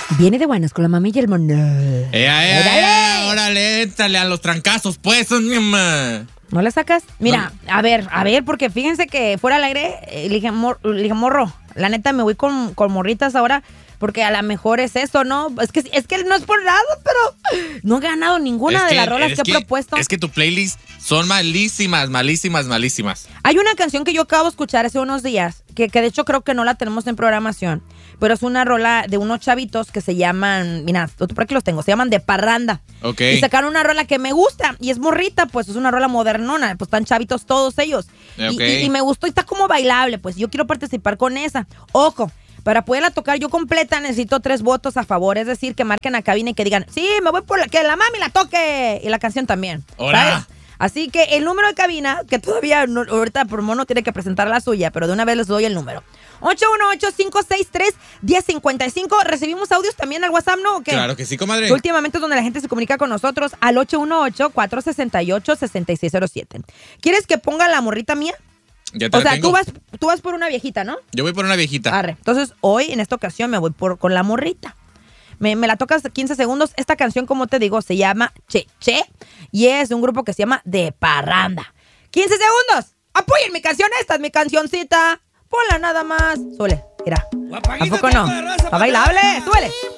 Viene de buenas con la mami y el mono. Órale, éntale a los trancazos, pues. ¿No le sacas? Mira, no. a ver, porque fíjense que fuera al aire, le dije, morro, la neta me voy con morritas ahora, porque a lo mejor es eso, ¿no? Es que no es por nada, pero no he ganado ninguna de las rolas que he propuesto. Es que tu playlist son malísimas. Hay una canción que yo acabo de escuchar hace unos días, que de hecho creo que no la tenemos en programación, pero es una rola de unos chavitos que se llaman, mira, por aquí los tengo, se llaman De Parranda. Ok. Y sacaron una rola que me gusta, y es morrita, pues es una rola modernona, pues están chavitos todos ellos. Okay. Y me gustó y está como bailable, pues yo quiero participar con esa. Ojo, para poderla tocar yo completa necesito 3 votos a favor, es decir, que marquen a cabina y que digan, sí, me voy por que la mami la toque, y la canción también. ¿Sabes? Así que el número de cabina, que todavía no, ahorita por mono tiene que presentar la suya, pero de una vez les doy el número. 818-563-1055. ¿Recibimos audios también al WhatsApp, no? ¿O qué? Claro que sí, comadre. Últimamente es donde la gente se comunica con nosotros al 818-468-6607. ¿Quieres que ponga la morrita mía? Ya te la tengo. Tú vas por una viejita, ¿no? Yo voy por una viejita. Arre. Entonces, hoy, en esta ocasión, me voy con la morrita. Me la tocas 15 segundos. Esta canción, como te digo, se llama Che Che y es de un grupo que se llama De Parranda. 15 segundos. Apoyen mi canción, esta es mi cancioncita. Ponla nada más. Súbele, mira. ¿A poco no? ¿Está bailable? Súbele.